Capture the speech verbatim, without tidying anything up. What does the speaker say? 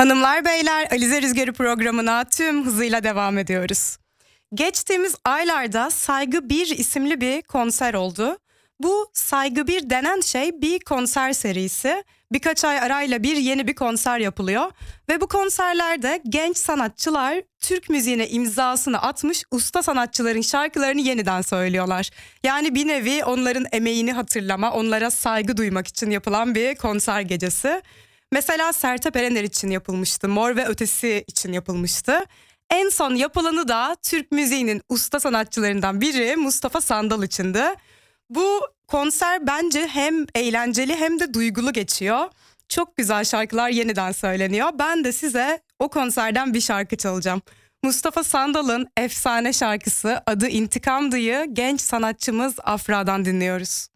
Hanımlar beyler, Alize Rüzgarı programına tüm hızıyla devam ediyoruz. Geçtiğimiz aylarda Saygı bir isimli bir konser oldu. Bu Saygı bir denen şey bir konser serisi. Birkaç ay arayla bir yeni bir konser yapılıyor. Ve bu konserlerde genç sanatçılar Türk müziğine imzasını atmış usta sanatçıların şarkılarını yeniden söylüyorlar. Yani bir nevi onların emeğini hatırlama, onlara saygı duymak için yapılan bir konser gecesi. Mesela Sertab Erener için yapılmıştı, Mor ve Ötesi için yapılmıştı. En son yapılanı da Türk müziğinin usta sanatçılarından biri Mustafa Sandal içindi. Bu konser bence hem eğlenceli hem de duygulu geçiyor. Çok güzel şarkılar yeniden söyleniyor. Ben de size o konserden bir şarkı çalacağım. Mustafa Sandal'ın efsane şarkısı adı İntikamdı'yı genç sanatçımız Afra'dan dinliyoruz.